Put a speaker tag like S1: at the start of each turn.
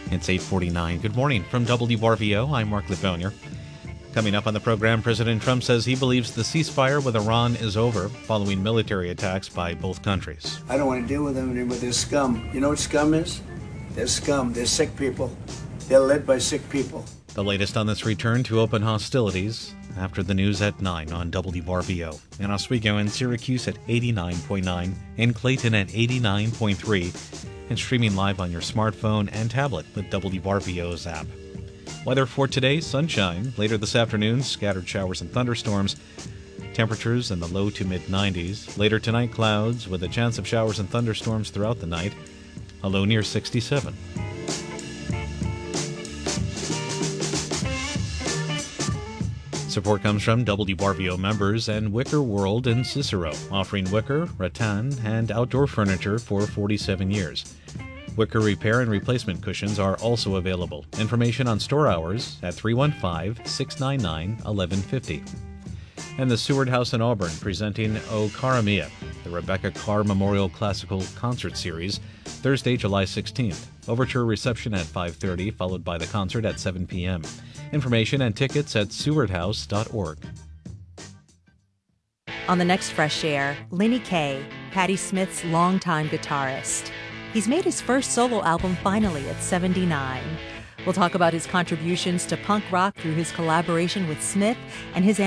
S1: It's 8:49. Good morning from WRVO. I'm Mark Lebonia. Coming up on the program, President Trump says he believes the ceasefire with Iran is over following military attacks by both countries.
S2: I don't want to deal with them anymore. They're scum. You know what scum is? They're scum. They're sick people. They're led by sick people.
S1: The latest on this return to open hostilities after the news at 9 on WRVO. In Oswego and Syracuse at 89.9, in Clayton at 89.3, and streaming live on your smartphone and tablet with WRVO's app. Weather for today, sunshine. Later this afternoon, scattered showers and thunderstorms. Temperatures in the low to mid-90s. Later tonight, clouds with a chance of showers and thunderstorms throughout the night. A low near 67. Support comes from WRVO members and Wicker World in Cicero, offering wicker, rattan, and outdoor furniture for 47 years. Wicker repair and replacement cushions are also available. Information on store hours at 315-699-1150. And the Seward House in Auburn presenting O Cara Mia, the Rebecca Carr Memorial Classical Concert Series, Thursday, July 16th. Overture reception at 5:30, followed by the concert at 7 p.m. Information and tickets at sewardhouse.org.
S3: On the next Fresh Air, Lenny Kaye, Patti Smith's longtime guitarist. He's made his first solo album finally at 79. We'll talk about his contributions to punk rock through his collaboration with Smith and his